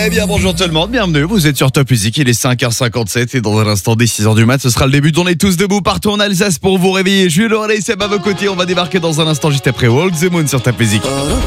Eh bien bonjour tout le monde, bienvenue, vous êtes sur Top Music, il est 5h57 et dans un instant dès 6h du mat, ce sera le début d'On est tous debout partout en Alsace pour vous réveiller. Jules Oreille, c'est à vos côtés, on va débarquer dans un instant juste après Walk the Moon sur Top Music.